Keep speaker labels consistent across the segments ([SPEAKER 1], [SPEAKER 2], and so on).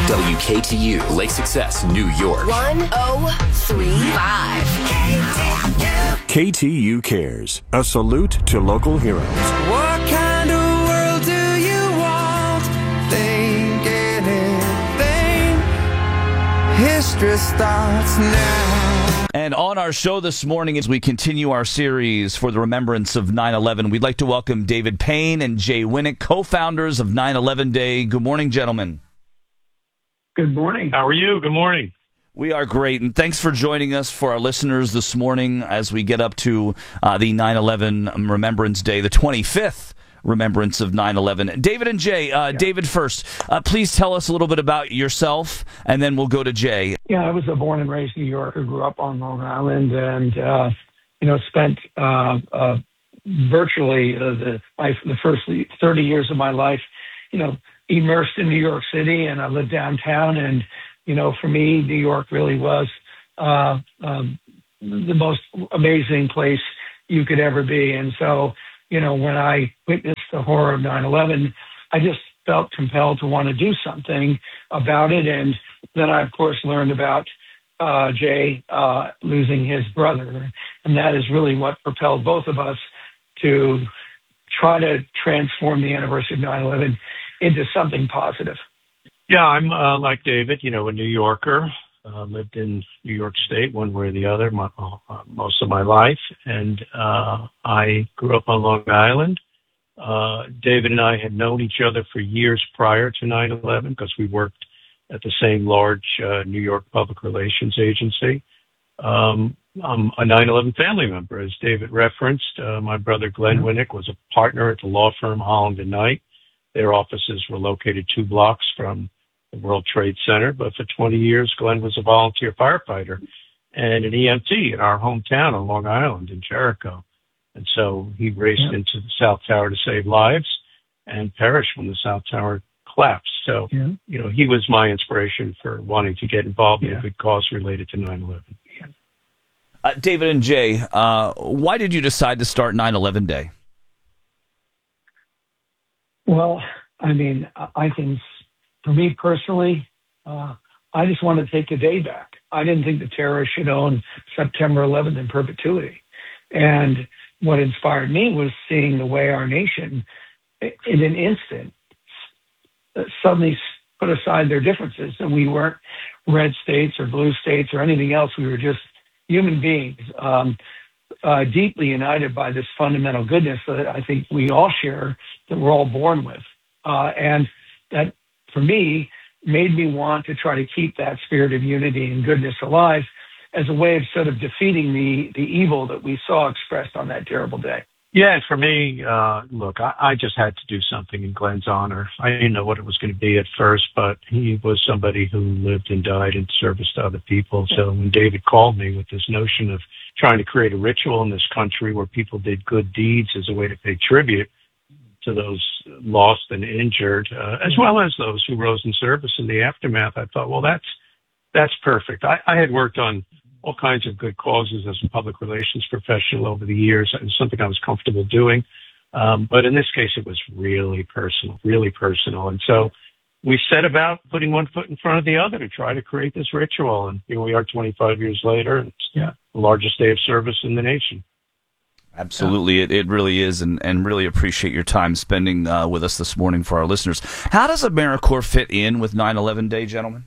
[SPEAKER 1] WKTU, Lake Success, New York.
[SPEAKER 2] 1035.
[SPEAKER 3] KTU Cares, a salute to local heroes.
[SPEAKER 4] What kind of world do you want? Think anything. History starts now.
[SPEAKER 5] And on our show this morning, as we continue our series for the remembrance of 9/11, we'd like to welcome David Payne and Jay Winnick, co-founders of 9/11 Day. Good morning, gentlemen.
[SPEAKER 6] Good morning.
[SPEAKER 7] How are you? Good morning.
[SPEAKER 5] We are great, and thanks for joining us for our listeners this morning as we get up to the 9/11 Remembrance Day, the 25th remembrance of 9/11. David and Jay, David first, please tell us a little bit about yourself, and then we'll go to Jay.
[SPEAKER 6] Yeah, I was a born and raised New Yorker, grew up on Long Island, and spent virtually the first 30 years of my life, immersed in New York City, and I lived downtown. And for me, New York really was the most amazing place you could ever be. And so, when I witnessed the horror of 9/11, I just felt compelled to want to do something about it. And then I, of course, learned about Jay losing his brother. And that is really what propelled both of us to try to transform the anniversary of 9/11 into something positive.
[SPEAKER 7] Yeah, I'm like David, a New Yorker. Lived in New York State, one way or the other, most of my life. And I grew up on Long Island. David and I had known each other for years prior to 9/11 because we worked at the same large New York public relations agency. I'm a 9/11 family member, as David referenced. My brother Glenn Winnick was a partner at the law firm Holland & Knight. Their offices were located 2 blocks from the World Trade Center, but for 20 years, Glenn was a volunteer firefighter and an EMT in our hometown on Long Island in Jericho. And so he raced into the South Tower to save lives and perished when the South Tower collapsed. So, he was my inspiration for wanting to get involved in a good cause related to 9/11.
[SPEAKER 5] David and Jay, why did you decide to start 9/11 Day?
[SPEAKER 6] Well, I think for me personally, I just wanted to take the day back. I didn't think the terrorists should own September 11th in perpetuity. And what inspired me was seeing the way our nation, in an instant, suddenly put aside their differences. And we weren't red states or blue states or anything else. We were just human beings, deeply united by this fundamental goodness that I think we all share, that we're all born with. And that, for me, made me want to try to keep that spirit of unity and goodness alive as a way of sort of defeating the evil that we saw expressed on that terrible day.
[SPEAKER 7] Yeah, and for me, look, I just had to do something in Glenn's honor. I didn't know what it was going to be at first, but he was somebody who lived and died in service to other people. So when David called me with this notion of trying to create a ritual in this country where people did good deeds as a way to pay tribute to those lost and injured, as well as those who rose in service in the aftermath, I thought, well, that's perfect. I had worked on all kinds of good causes as a public relations professional over the years. It was something I was comfortable doing. But in this case, it was really personal. And so we set about putting one foot in front of the other to try to create this ritual. And here we are 25 years later, and it's the largest day of service in the nation.
[SPEAKER 5] Absolutely. It really is, and really appreciate your time spending with us this morning for our listeners. How does AmeriCorps fit in with 9/11 Day, gentlemen?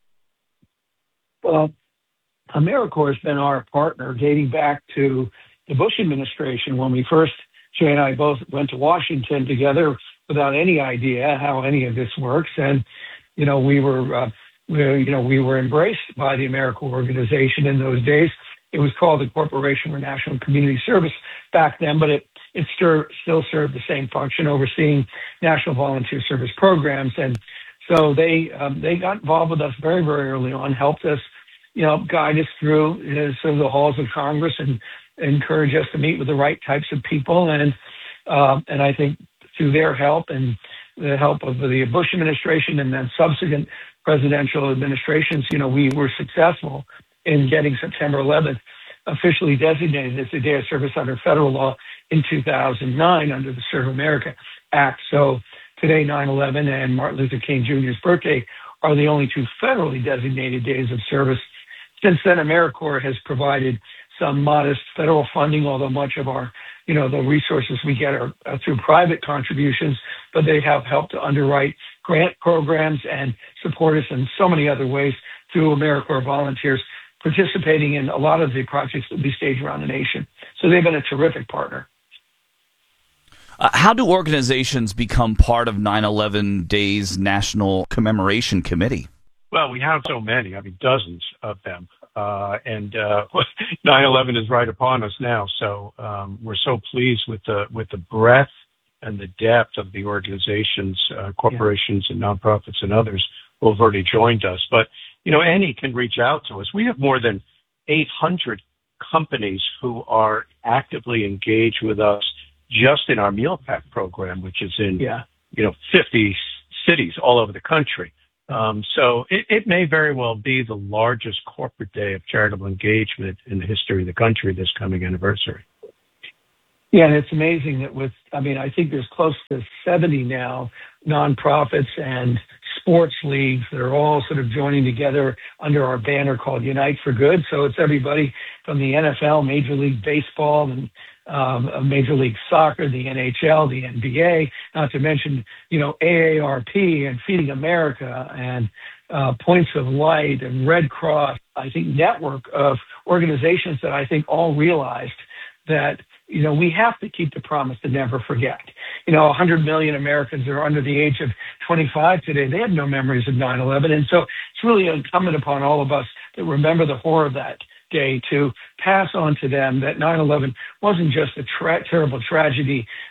[SPEAKER 6] Well, AmeriCorps has been our partner dating back to the Bush administration when Jay and I both went to Washington together without any idea how any of this works. And, we were embraced by the AmeriCorps organization in those days. It was called the Corporation for National Community Service back then, but it still served the same function, overseeing national volunteer service programs. And so they got involved with us very, very early on, helped us, guide us through some of the halls of Congress and encourage us to meet with the right types of people. And I think through their help and the help of the Bush administration and then subsequent presidential administrations, we were successful in getting September 11th officially designated as a day of service under federal law in 2009 under the Serve America Act. So today, 9/11 and Martin Luther King Jr.'s birthday are the only two federally designated days of service. Since then, AmeriCorps has provided some modest federal funding, although much of our, the resources we get are through private contributions, but they have helped to underwrite grant programs and support us in so many other ways through AmeriCorps volunteers participating in a lot of the projects that we stage around the nation. So they've been a terrific partner.
[SPEAKER 5] How do organizations become part of 9/11 Day's National Commemoration Committee?
[SPEAKER 7] Well, we have so many, dozens of them. And 9/11 is right upon us now. So we're so pleased with the breadth and the depth of the organizations, corporations and nonprofits and others who have already joined us. But, any can reach out to us. We have more than 800 companies who are actively engaged with us just in our Meal Pack program, which is in, 50 cities all over the country. So it may very well be the largest corporate day of charitable engagement in the history of the country this coming anniversary.
[SPEAKER 6] Yeah, and it's amazing that I think there's close to 70 now nonprofits and sports leagues that are all sort of joining together under our banner called Unite for Good. So it's everybody from the NFL, Major League Baseball, and Major League Soccer, the NHL, the NBA, not to mention, AARP and Feeding America and Points of Light and Red Cross. I think network of organizations that I think all realized that, we have to keep the promise to never forget. 100 million Americans are under the age of 25 today. They have no memories of 9/11. And so it's really incumbent upon all of us that remember the horror of that day to pass on to them that 9/11 wasn't just a terrible tragedy